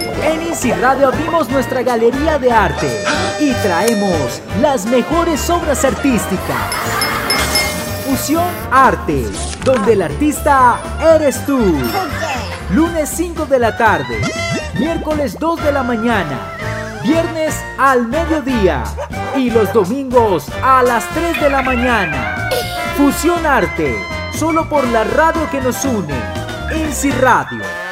En Easy Radio abrimos nuestra galería de arte y traemos las mejores obras artísticas. Fusión Arte, donde el artista eres tú. Lunes 5 de la tarde, miércoles 2 de la mañana, viernes al mediodía y los domingos a las 3 de la mañana. Fusión Arte, solo por la radio que nos une, Easy Radio.